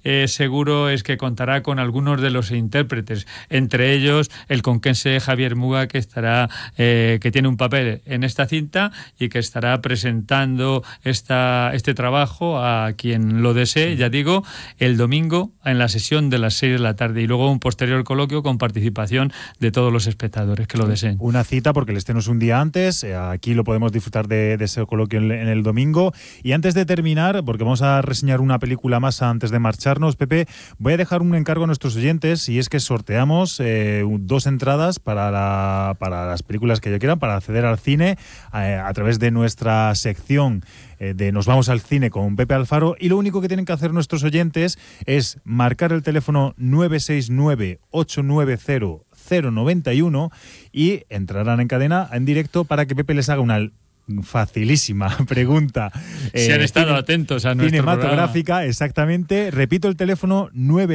seguro es que contará con algunos de los intérpretes, entre ellos el conquense Javier Muga, que estará que tiene un papel en esta cinta y que estará presentando este trabajo a quien lo desee, ya digo, el domingo en la sesión de las 6 de la tarde y luego un posterior coloquio con participación de todos los espectadores que lo deseen. Una cita porque el estreno es un día antes, aquí lo podemos disfrutar de ese coloquio en el domingo. Y antes de terminar, porque vamos a reseñar una película más antes de marcharnos, Pepe, voy a dejar un encargo a nuestros oyentes y es que sorteamos 2 entradas para las películas que ellos quieran, para acceder al cine a través de nuestra sección de Nos vamos al cine con Pepe Alfaro, y lo único que tienen que hacer nuestros oyentes es marcar el teléfono 969-890-091 y entrarán en cadena en directo para que Pepe les haga una facilísima pregunta. Si han estado atentos a nuestro cinematográfica, programa. Exactamente. Repito el teléfono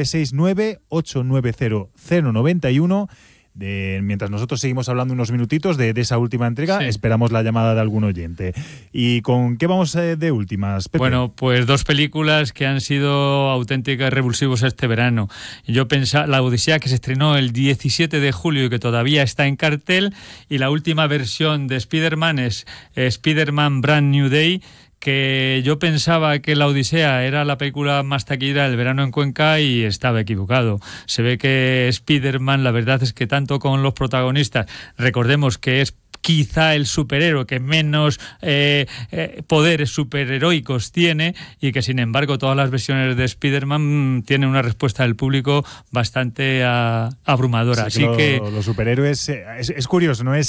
969-890-091. Mientras nosotros seguimos hablando unos minutitos de esa última entrega, esperamos la llamada de algún oyente. ¿Y con qué vamos de últimas, Pepe? Bueno, pues 2 películas que han sido auténticas revulsivos este verano. Yo pensaba La Odisea, que se estrenó el 17 de julio y que todavía está en cartel, y la última versión de Spider-Man es Spider-Man Brand New Day, que yo pensaba que La Odisea era la película más taquillera del verano en Cuenca y estaba equivocado. Se ve que Spider-Man, la verdad es que tanto con los protagonistas, recordemos que es quizá el superhéroe que menos poderes superheroicos tiene, y que sin embargo todas las versiones de Spider-Man tienen una respuesta del público bastante abrumadora. Sí, así que los superhéroes es curioso, ¿no?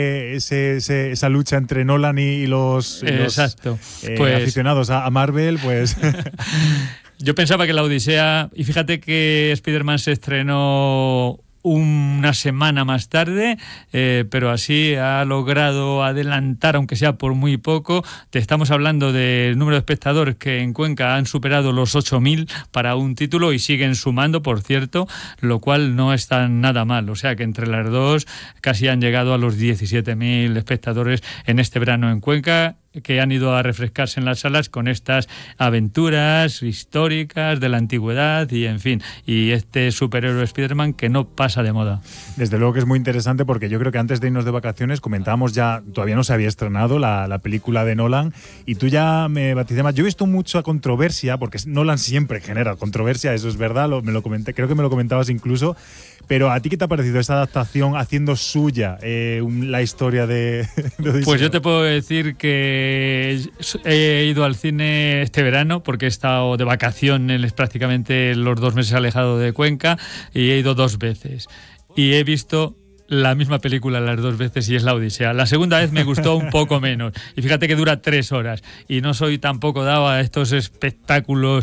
Esa lucha entre Nolan y los aficionados a Marvel, pues yo pensaba que La Odisea, y fíjate que Spider-Man se estrenó una semana más tarde, pero así ha logrado adelantar, aunque sea por muy poco. Te estamos hablando del número de espectadores que en Cuenca han superado los 8.000 para un título y siguen sumando, por cierto, lo cual no está nada mal. O sea que entre las dos casi han llegado a los 17.000 espectadores en este verano en Cuenca, que han ido a refrescarse en las salas con estas aventuras históricas de la antigüedad y en fin, y este superhéroe Spider-Man que no pasa de moda. Desde luego que es muy interesante, porque yo creo que antes de irnos de vacaciones comentábamos ya, todavía no se había estrenado la película de Nolan, y tú ya me vaticinaste. Yo he visto mucha controversia, porque Nolan siempre genera controversia, eso es verdad, me lo comenté, creo que me lo comentabas incluso. Pero ¿a ti qué te ha parecido esta adaptación haciendo suya la historia de Odisea? Pues yo te puedo decir que he ido al cine este verano porque he estado de vacaciones prácticamente los 2 meses alejado de Cuenca, y he ido 2 veces. Y he visto la misma película las 2 veces, y es La Odisea. La segunda vez me gustó un poco menos, y fíjate que dura 3 horas, y no soy tampoco dado a estos espectáculos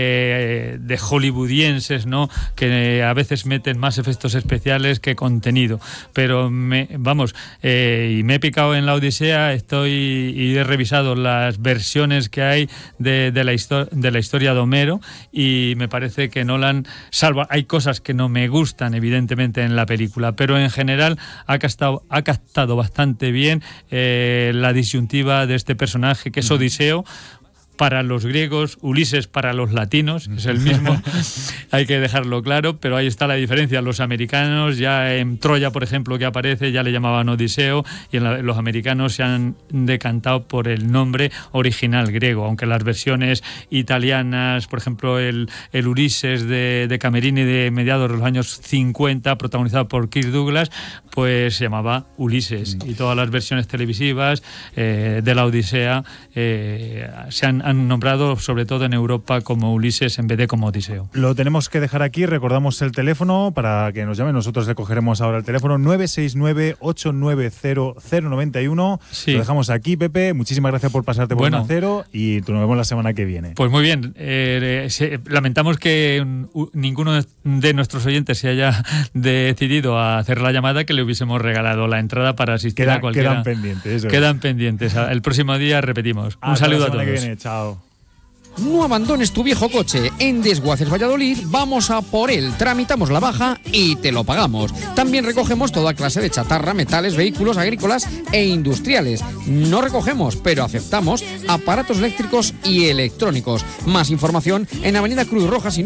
de hollywoodienses, ¿no?, que a veces meten más efectos especiales que contenido, pero me he picado en La Odisea, y he revisado las versiones que hay de la historia de Homero, y me parece que Nolan, hay cosas que no me gustan evidentemente en la película, pero en general ha captado bastante bien la disyuntiva de este personaje que es Odiseo para los griegos, Ulises para los latinos, que es el mismo, hay que dejarlo claro, pero ahí está la diferencia. Los americanos, ya en Troya, por ejemplo, que aparece, ya le llamaban Odiseo, y los americanos se han decantado por el nombre original griego, aunque las versiones italianas, por ejemplo, el Ulises de Camerini de mediados de los años 50, protagonizado por Kirk Douglas, pues se llamaba Ulises, y todas las versiones televisivas de la Odisea se han nombrado, sobre todo en Europa, como Ulises en vez de como Odiseo. Lo tenemos que dejar aquí, recordamos el teléfono para que nos llamen, nosotros le cogeremos ahora el teléfono 969-890-091. Sí. Lo dejamos aquí, Pepe, muchísimas gracias por pasarte por Onda Cero, y nos vemos la semana que viene. Pues muy bien, lamentamos que ninguno de nuestros oyentes se haya decidido a hacer la llamada, que le hubiésemos regalado la entrada para asistir a cualquiera. Quedan pendientes. El próximo día repetimos. Un saludo a todos. Chao. No abandones tu viejo coche. En Desguaces Valladolid vamos a por él. Tramitamos la baja y te lo pagamos. También recogemos toda clase de chatarra, metales, vehículos agrícolas e industriales. No recogemos, pero aceptamos aparatos eléctricos y electrónicos. Más información en Avenida Cruz Roja